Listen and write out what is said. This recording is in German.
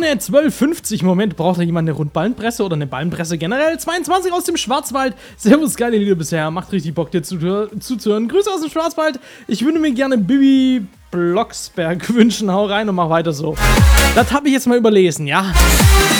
Zone 1250. Im Moment braucht da jemand eine Rundballenpresse oder eine Ballenpresse generell. 22 aus dem Schwarzwald. Servus, geile Lieder bisher. Macht richtig Bock, dir zuzuhören. Grüße aus dem Schwarzwald. Ich würde mir gerne Bibi Blocksberg wünschen. Hau rein und mach weiter so. Das habe ich jetzt mal überlesen, ja.